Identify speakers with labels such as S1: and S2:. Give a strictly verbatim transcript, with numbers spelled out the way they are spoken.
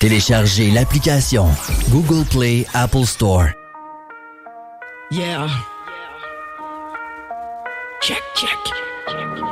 S1: Téléchargez l'application Google Play, Apple Store.
S2: Yeah. Check, check.